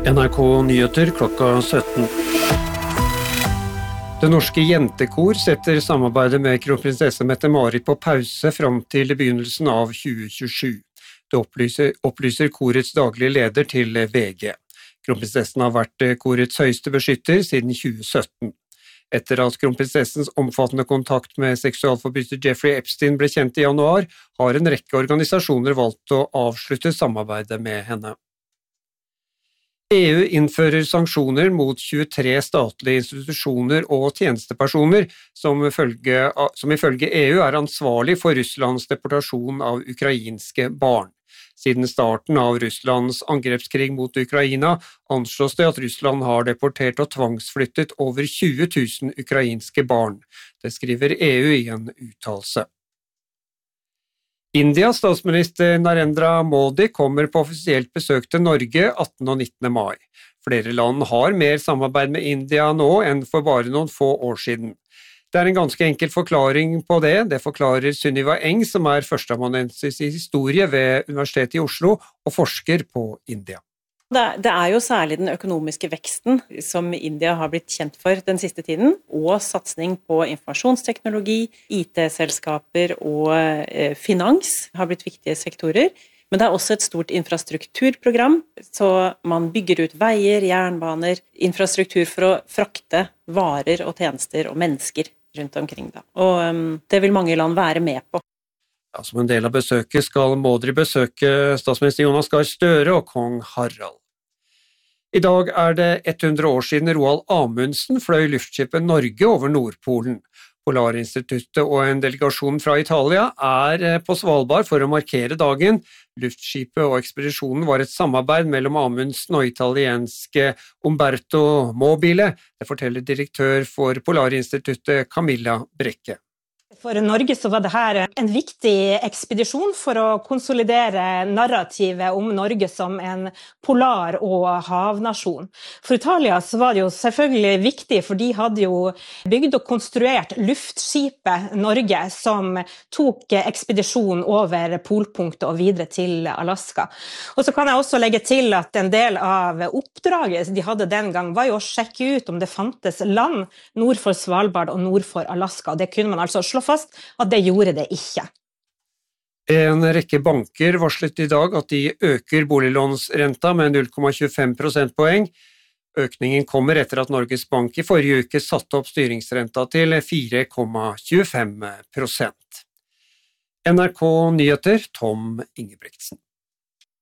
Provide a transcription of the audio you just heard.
NRK Nyheter klokka 17. Det norske jentekor setter samarbeidet med kronprinsesse Mette-Marit på pause fram til begynnelsen av 2027. Det opplyser korets daglige leder til VG. Kronprinsessen har vært korets høyeste beskytter siden 2017. Etter at kronprinsessens omfattende kontakt med seksualforbryter Jeffrey Epstein ble kjent i januar, har en rekke organisasjoner valgt å avslutte samarbeidet med henne. EU innfører sanksjoner mot 23 statlige institusjoner og tjenestepersoner som ifølge EU er ansvarlig for Russlands deportasjon av ukrainske barn. Siden starten av Russlands angrepskrig mot Ukraina anslås det at Russland har deportert og tvangsflyttet over 20 000 ukrainske barn. Det skriver EU i en uttalelse. Indias statsminister Narendra Modi kommer på offisielt besøk til Norge 18. og 19. mai. Flere land har mer samarbeid med India nå enn for bare noen få år siden. Det er en ganske enkel forklaring på det. Det forklarer Sunniva Eng, som er førsteamanuensis i historie ved Universitetet i Oslo og forsker på India. Det er jo særlig den økonomiske veksten som India har blitt kjent for den siste tiden, og satsning på informasjonsteknologi, IT-selskaper og finans har blitt viktige sektorer. Men det er også et stort infrastrukturprogram, så man bygger ut veier, jernbaner, infrastruktur for å frakte varer og tjenester og mennesker rundt omkring. Og det vil mange land være med på. Ja, som en del av besøket skal Modi besøke statsminister Jonas Gahr Støre og kong Harald. I dag er det 100 år siden Roald Amundsen fløy luftskipet Norge over Nordpolen. Polarinstituttet og en delegasjon fra Italia er på Svalbard for å markere dagen. Luftskipet og ekspedisjonen var et samarbeid mellom Amundsen og italienske Umberto Mobile. Det forteller direktør for Polarinstituttet Camilla Brekke. For Norge så var det her en viktig ekspedisjon for å konsolidere narrativet om Norge som en polar- og havnasjon. For Italia så var det jo selvfølgelig viktig, for de hadde jo bygd og konstruert luftskipet Norge som tok ekspedisjonen over polpunktet og videre til Alaska. Og så kan jeg også legge til at en del av oppdraget de hadde den gang var jo å sjekke ut om det fantes land nord for Svalbard og nord for Alaska. Det kunne man altså slå fast at det gjorde det ikke. En rekke banker varslet i dag at de øker boliglånsrenta med 0,25 prosentpoeng. Økningen kommer etter at Norges Bank i forrige uke satte opp styringsrenta til 4,25%. NRK Nyheter, Tom Ingebrigtsen.